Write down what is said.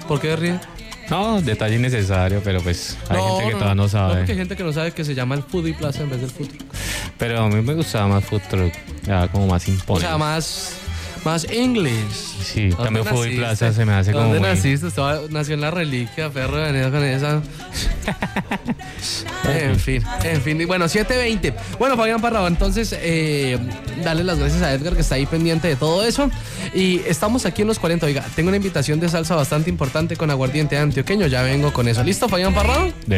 ¿Por qué ríe? No, detalle innecesario, pero pues hay gente que todavía no No, sabe. porque hay gente que no sabe que se llama el Foodie Plaza en vez del Food. Pero a mí me gustaba más Food Truck, ya como más O imponente. sea, más English. Sí, ¿Dónde cambio Food naciste? Plaza se me hace como ¿Dónde muy... naciste? Nació en la reliquia, perro, venido con esa. En fin. Y bueno, 7:20. Bueno, Fabián Parrado, entonces, darle las gracias a Edgar que está ahí pendiente de todo eso. Y estamos aquí en los 40. Oiga, tengo una invitación de salsa bastante importante con aguardiente antioqueño. Ya vengo con eso. ¿Listo, Fabián Parrado?